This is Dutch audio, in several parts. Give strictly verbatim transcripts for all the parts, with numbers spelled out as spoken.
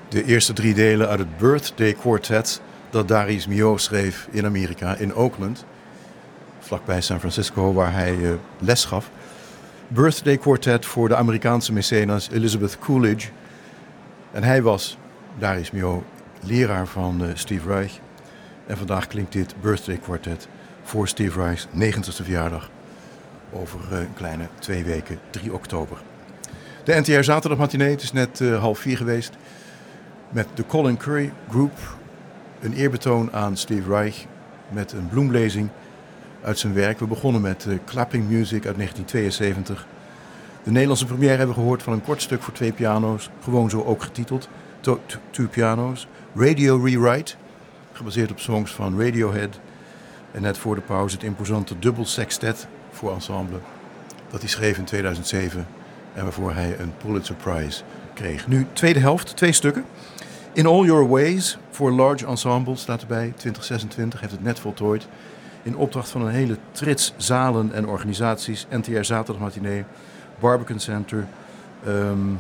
De eerste drie delen uit het Birthday Quartet dat Darius Milhaud schreef in Amerika, in Oakland, vlakbij San Francisco, waar hij uh, les gaf. Birthday Quartet voor de Amerikaanse mecenas Elizabeth Coolidge. En hij was, Darius Milhaud, leraar van uh, Steve Reich. En vandaag klinkt dit Birthday Quartet voor Steve Reich's negentigste verjaardag. Over uh, een kleine twee weken, drie oktober. De N T R zaterdagmatinee, het is net uh, half vier geweest. Met de Colin Currie Group. Een eerbetoon aan Steve Reich met een bloemlezing uit zijn werk. We begonnen met uh, Clapping Music uit negentien tweeënzeventig. De Nederlandse première hebben we gehoord van een kort stuk voor twee piano's. Gewoon zo ook getiteld. To- to- Two piano's. Radio Rewrite. Gebaseerd op songs van Radiohead. En net voor de pauze het imposante dubbel sextet voor ensemble. Dat hij schreef in tweeduizend zeven. En waarvoor hij een Pulitzer Prize kreeg. Nu, tweede helft, twee stukken. In All Your Ways voor Large Ensemble staat erbij. twintig zesentwintig heeft het net voltooid. In opdracht van een hele trits zalen en organisaties. N T R zaterdagmatinee. Barbican Center. Um,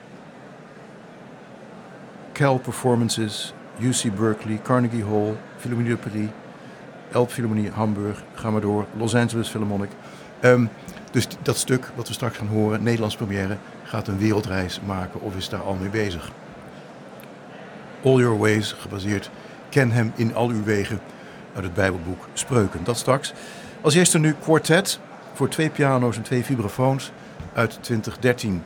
Cal Performances. U C Berkeley. Carnegie Hall. Philharmonie de Paris. Elbphilharmonie Hamburg. Ga maar door. Los Angeles Philharmonic. Um, dus dat stuk wat we straks gaan horen, Nederlands première, gaat een wereldreis maken of is daar al mee bezig. All Your Ways, gebaseerd, ken hem in al uw wegen uit het Bijbelboek Spreuken. Dat straks. Als eerste nu Quartet voor twee piano's en twee vibrafoons uit twintig dertien.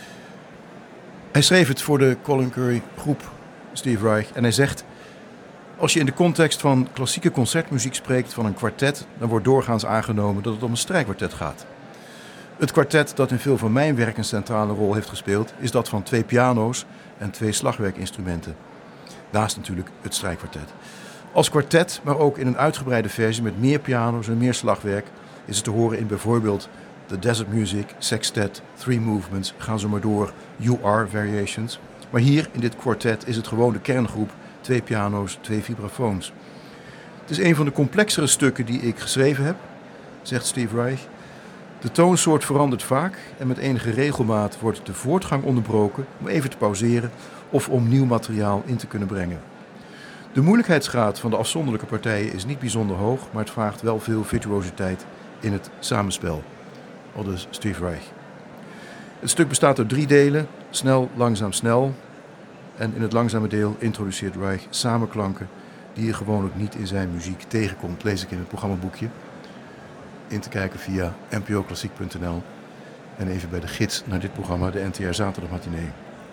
Hij schreef het voor de Colin Currie groep, Steve Reich, en hij zegt: als je in de context van klassieke concertmuziek spreekt van een kwartet, dan wordt doorgaans aangenomen dat het om een strijkkwartet gaat. Het kwartet dat in veel van mijn werk een centrale rol heeft gespeeld, is dat van twee piano's en twee slagwerkinstrumenten. Naast natuurlijk het strijkkwartet. Als kwartet, maar ook in een uitgebreide versie met meer piano's en meer slagwerk, is het te horen in bijvoorbeeld de Desert Music, Sextet, Three Movements, gaan zo maar door, U R Variations. Maar hier in dit kwartet is het gewoon de kerngroep, twee piano's, twee vibrafoons. Het is een van de complexere stukken die ik geschreven heb, zegt Steve Reich. De toonsoort verandert vaak en met enige regelmaat wordt de voortgang onderbroken om even te pauzeren of om nieuw materiaal in te kunnen brengen. De moeilijkheidsgraad van de afzonderlijke partijen is niet bijzonder hoog, maar het vraagt wel veel virtuositeit in het samenspel. Aldus Steve Reich. Het stuk bestaat uit drie delen, snel, langzaam, snel. En in het langzame deel introduceert Reich samenklanken die je gewoonlijk niet in zijn muziek tegenkomt, lees ik in het programmaboekje. In te kijken via n p o klassiek punt n l en even bij de gids naar dit programma, de N T R zaterdagmatinee.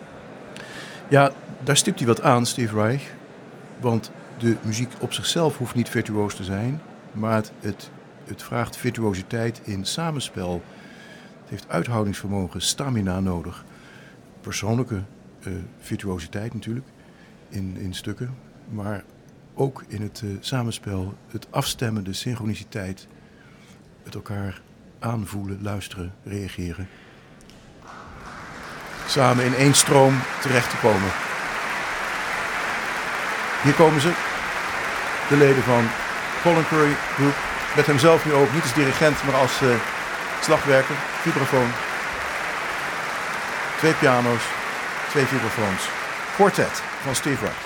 Ja, daar stipt hij wat aan, Steve Reich, want de muziek op zichzelf hoeft niet virtuoos te zijn, maar het, het, het vraagt virtuositeit in samenspel. Het heeft uithoudingsvermogen, stamina nodig, persoonlijke uh, virtuositeit natuurlijk in, in stukken, maar ook in het uh, samenspel, het afstemmen, de synchroniciteit, het elkaar aanvoelen, luisteren, reageren. Samen in één stroom terecht te komen. Hier komen ze, de leden van Colin Currie Group, met hemzelf nu ook, niet als dirigent, maar als uh, slagwerker, vibrafoon. Twee piano's, twee vibrafoons. Quartet van Steve Reich.